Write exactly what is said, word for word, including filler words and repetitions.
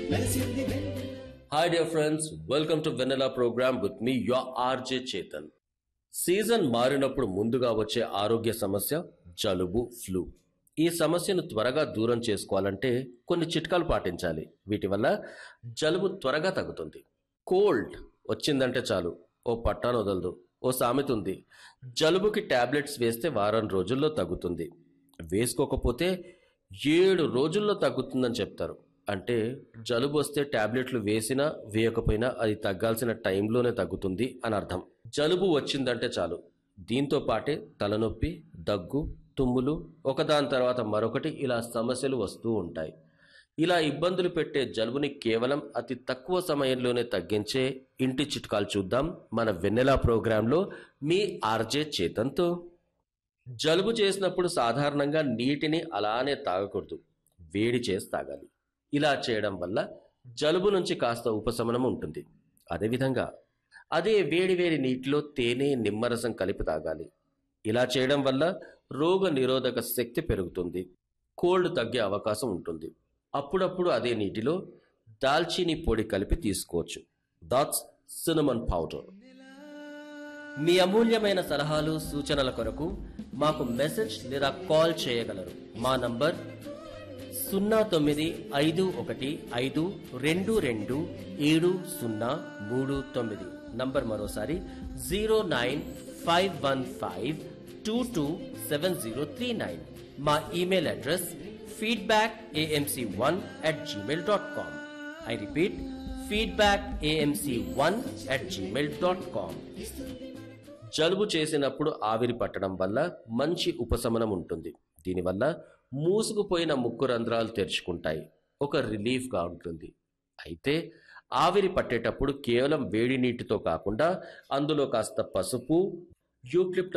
Hi dear friends, welcome to Vanilla program with me, your R J Chetan. Season మారినప్పుడు ముందుగా వచ్చే ఆరోగ్య సమస్య జలుబు, ఫ్లూ. ఈ సమస్యను త్వరగా దూరం చేసుకోవాలంటే కొన్ని చిట్కాలు పాటించాలి. వీటి వల్ల జలుబు త్వరగా తగ్గుతుంది. కోల్డ్ వచ్చిందంటే చాలు, ఓ పట్టాను వదలదు. ఓ సామెత ఉంది, జలుబుకి టాబ్లెట్స్ వేస్తే వారం రోజుల్లో తగ్గుతుంది, వేసుకోకపోతే ఏడు రోజుల్లో తగ్గుతుందని చెప్తారు. అంటే జలుబు వస్తే టాబ్లెట్లు వేసినా వేయకపోయినా అది తగ్గాల్సిన టైంలోనే తగ్గుతుంది అని అర్థం. జలుబు వచ్చిందంటే చాలు, దీంతో పాటే తలనొప్పి, దగ్గు, తుమ్ములు, ఒకదాని తర్వాత మరొకటి ఇలా సమస్యలు వస్తూ ఉంటాయి. ఇలా ఇబ్బందులు పెట్టే జలుబుని కేవలం అతి తక్కువ సమయంలోనే తగ్గించే ఇంటి చిట్కాలు చూద్దాం మన వెన్నెలా ప్రోగ్రాంలో మీ ఆర్జే చేతన్తో. జలుబు చేసినప్పుడు సాధారణంగా నీటిని అలానే తాగకూడదు, వేడి చేసి తాగాలి. ఇలా చేయడం వల్ల జలుబు నుంచి కాస్త ఉపశమనం ఉంటుంది. అదేవిధంగా అదే వేడి వేడి నీటిలో తేనె, నిమ్మరసం కలిపి తాగాలి. ఇలా చేయడం వల్ల రోగ నిరోధక శక్తి పెరుగుతుంది, కోల్డ్ తగ్గే అవకాశం ఉంటుంది. అప్పుడప్పుడు అదే నీటిలో దాల్చీని పొడి కలిపి తీసుకోవచ్చు. That's cinnamon powder. మీ అమూల్యమైన సలహాలు, సూచనల కొరకు మాకు మెసేజ్ లేదా కాల్ చేయగలరు. మా నంబర్ సున్నా తొమ్మిది ఐదు ఒకటి ఐదు రెండు రెండు ఏడు సున్నా మూడు తొమ్మిది. నంబర్ మరోసారి zero nine five one five two two seven zero three nine. మా email address feedback AMC one at Gmail dot com. I repeat, feedback AMC one at Gmail dot com. జలుబు చేసినప్పుడు ఆవిరి పట్టడం వల్ల మంచి ఉపశమనం ఉంటుంది. దీనివల్ల మూసుకుపోయిన ముక్కు రంధ్రాలు తెరుచుకుంటాయి, ఒక రిలీఫ్గా ఉంటుంది. అయితే ఆవిరి పట్టేటప్పుడు కేవలం వేడి నీటితో కాకుండా అందులో కాస్త పసుపు, యూక్లిప్టస్